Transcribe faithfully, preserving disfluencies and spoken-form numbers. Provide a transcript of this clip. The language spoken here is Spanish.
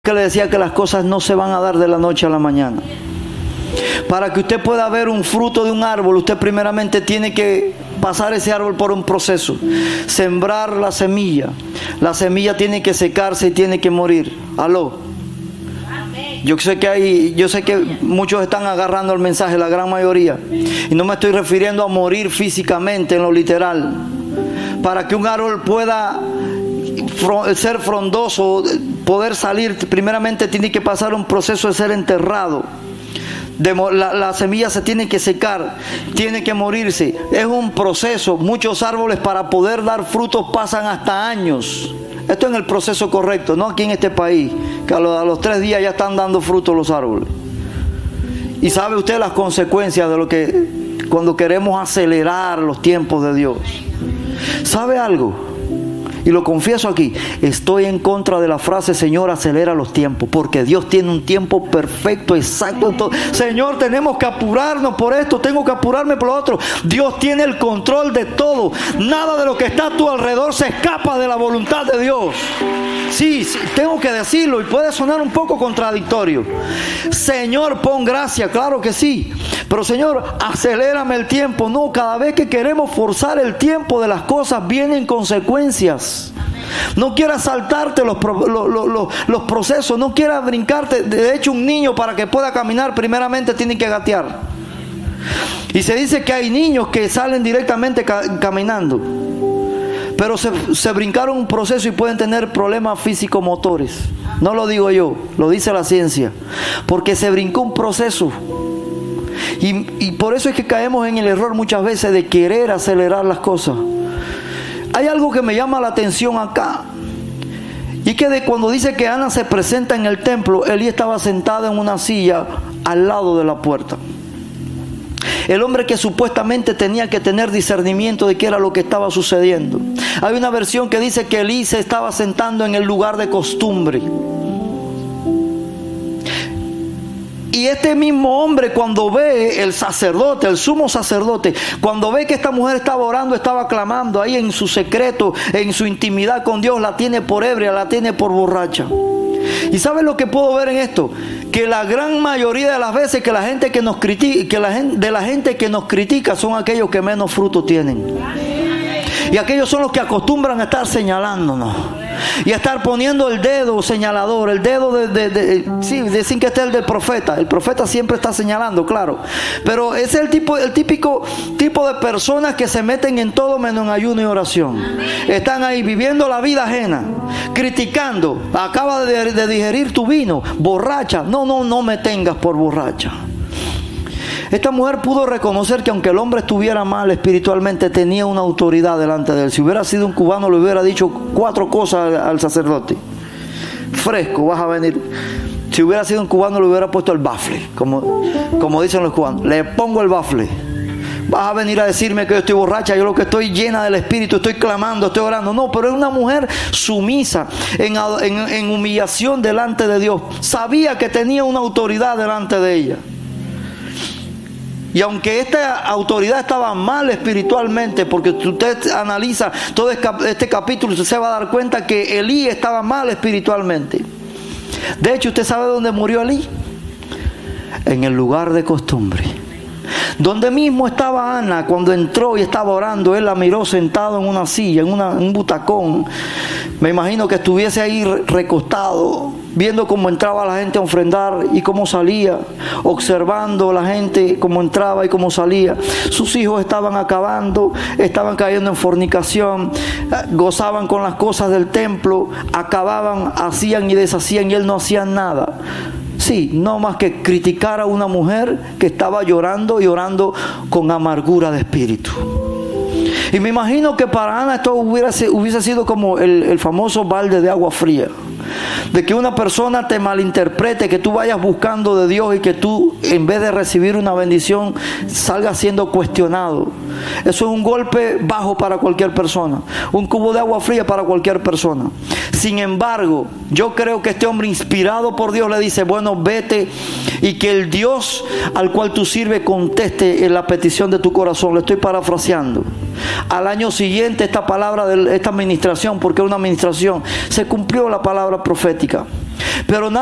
que le decía que las cosas no se van a dar de la noche a la mañana. Para que usted pueda ver un fruto de un árbol, usted primeramente tiene que pasar ese árbol por un proceso. Sembrar la semilla. La semilla tiene que secarse y tiene que morir. Aló. Yo sé que hay, yo sé que muchos están agarrando el mensaje, la gran mayoría. Y no me estoy refiriendo a morir físicamente en lo literal. Para que un árbol pueda ser frondoso, poder salir, primeramente tiene que pasar un proceso de ser enterrado. De, la, la semilla se tiene que secar, tiene que morirse. Es un proceso. Muchos árboles para poder dar frutos pasan hasta años. Esto es en el proceso correcto, no aquí en este país, que a los, a los tres días ya están dando frutos los árboles. Y sabe usted las consecuencias de lo que cuando queremos acelerar los tiempos de Dios. ¿Sabe algo? Y lo confieso aquí, estoy en contra de la frase, Señor, acelera los tiempos, porque Dios tiene un tiempo perfecto, exacto. Entonces, Señor, tenemos que apurarnos por esto, tengo que apurarme por lo otro. Dios tiene el control de todo. Nada de lo que está a tu alrededor se escapa de la voluntad de Dios. Sí, sí, tengo que decirlo y puede sonar un poco contradictorio. Señor, pon gracia, claro que sí. Pero Señor, acelérame el tiempo. No, cada vez que queremos forzar el tiempo de las cosas vienen consecuencias. No quieras saltarte los, los, los, los procesos, no quieras brincarte. De hecho, un niño para que pueda caminar primeramente tiene que gatear. Y se dice que hay niños que salen directamente ca caminando. Pero se, se brincaron un proceso y pueden tener problemas físico-motores. No lo digo yo, lo dice la ciencia. Porque se brincó un proceso. Y, y por eso es que caemos en el error muchas veces de querer acelerar las cosas. Hay algo que me llama la atención acá. Y que de cuando dice que Ana se presenta en el templo, Elí estaba sentada en una silla al lado de la puerta. El hombre que supuestamente tenía que tener discernimiento de qué era lo que estaba sucediendo. Hay una versión que dice que Elí se estaba sentando en el lugar de costumbre. Y este mismo hombre, cuando ve el sacerdote, el sumo sacerdote, cuando ve que esta mujer estaba orando, estaba clamando ahí en su secreto, en su intimidad con Dios, la tiene por ebria, la tiene por borracha. ¿Y sabes lo que puedo ver en esto? Que la gran mayoría de las veces que la gente que nos critica, que la gente, de la gente que nos critica son aquellos que menos fruto tienen. Y aquellos son los que acostumbran a estar señalándonos. Y a estar poniendo el dedo señalador, el dedo de, de, de sí, decir que este es el del profeta. El profeta siempre está señalando, claro. Pero ese es el tipo, el típico tipo de personas que se meten en todo menos en ayuno y oración. Están ahí viviendo la vida ajena, criticando. Acaba de, de digerir tu vino, borracha. No, no, no me tengas por borracha. Esta mujer pudo reconocer que aunque el hombre estuviera mal espiritualmente, tenía una autoridad delante de él. Si hubiera sido un cubano, le hubiera dicho cuatro cosas al, al sacerdote. Fresco, vas a venir. Si hubiera sido un cubano, le hubiera puesto el bafle, como, como dicen los cubanos. Le pongo el bafle. Vas a venir a decirme que yo estoy borracha, yo lo que estoy llena del Espíritu, estoy clamando, estoy orando. No, pero es una mujer sumisa, en, en, en humillación delante de Dios. Sabía que tenía una autoridad delante de ella. Y aunque esta autoridad estaba mal espiritualmente, porque si usted analiza todo este capítulo, usted se va a dar cuenta que Elí estaba mal espiritualmente. De hecho, ¿usted sabe dónde murió Elí? En el lugar de costumbre. Donde mismo estaba Ana cuando entró y estaba orando. Él la miró sentado en una silla, en, una, en un butacón. Me imagino que estuviese ahí recostado, viendo cómo entraba la gente a ofrendar y cómo salía, observando la gente cómo entraba y cómo salía. Sus hijos estaban acabando, estaban cayendo en fornicación, gozaban con las cosas del templo, acababan, hacían y deshacían y él no hacía nada. Sí, no más que criticar a una mujer que estaba llorando y orando con amargura de espíritu. Y me imagino que para Ana esto hubiera, hubiese sido como el, el famoso balde de agua fría. De que una persona te malinterprete, que tú vayas buscando de Dios y que tú, en vez de recibir una bendición, salgas siendo cuestionado. Eso es un golpe bajo para cualquier persona, un cubo de agua fría para cualquier persona. Sin embargo, yo creo que este hombre, inspirado por Dios, le dice: bueno, vete y que el Dios al cual tú sirves conteste en la petición de tu corazón. Le estoy parafraseando. Al año siguiente esta palabra, de esta administración, porque es una administración, se cumplió la palabra profética. Pero